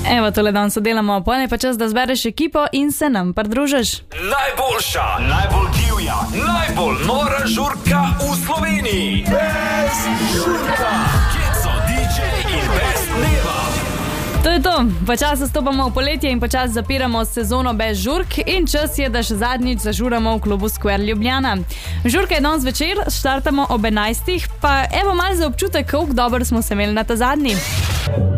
Evo, tole danes delamo, pojne pa čas, da zbereš ekipo in se nam pridružiš. Najboljša, najbolj divja, najbolj nora žurka v Sloveniji. Bez žurka. Keco, DJ in Bez dneva. To je to, počasi stopamo v poletje in počasi zapiramo sezono Bez žurk in čas je, da še zadnjič zažuramo v klubu Square Ljubljana. Žurka je danes večer, štartamo ob 11, pa evo malo za občutek, kako dobro smo se imeli na ta zadnji.